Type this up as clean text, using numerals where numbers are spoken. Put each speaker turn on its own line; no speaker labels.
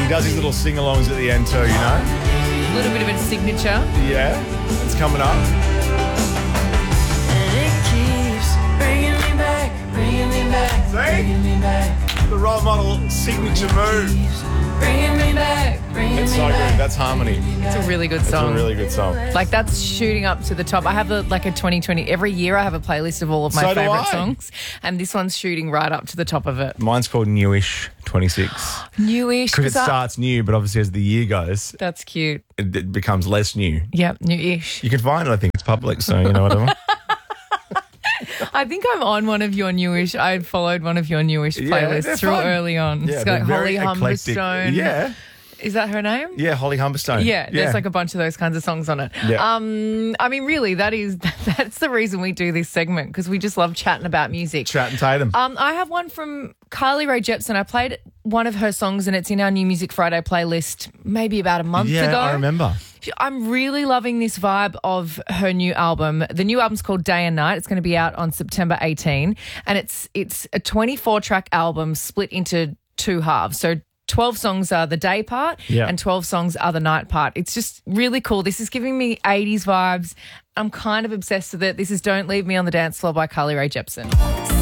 He does his little sing-alongs at the end too, you know?
A little bit of a signature.
Yeah, it's coming up.
And it keeps bringing me back, bringing me back, bringing me back.
The role model signature move.
Bringing me back, bringing
It's
me
so
back.
good. That's harmony.
It's a really good
It's a
song.
really good song.
Like, that's shooting up to the top. I have a 2020. Every year I have a playlist of all of my
So do
favourite
I.
songs, and this one's shooting right up to the top of it.
Mine's called Newish 26.
Newish.
Because it starts new, but obviously as the year goes,
That's cute.
it becomes less new.
Yep, newish.
You can find it. I think it's public, so you know whatever.
I think I'm on one of your newish. I followed one of your newish
Yeah,
playlists
they're
through
fun.
early on.
Yeah,
It's
they're
got
very
Holly
eclectic.
Humberstone.
Yeah.
Is that her name?
Yeah, Holly Humberstone.
Yeah, there's like a bunch of those kinds of songs on it.
Yeah.
I mean, really, that's the reason we do this segment, because we just love chatting about music.
Chat and Tatum.
I have one from Carly Rae Jepsen. I played one of her songs, and it's in our New Music Friday playlist maybe about a month ago.
I remember.
I'm really loving this vibe of her new album. The new album's called Day and Night. It's going to be out on September 18, and it's a 24-track album split into two halves. So 12 songs are the day part and 12 songs are the night part. It's just really cool. This is giving me 80s vibes. I'm kind of obsessed with it. This is Don't Leave Me on the Dance Floor by Carly Rae Jepsen.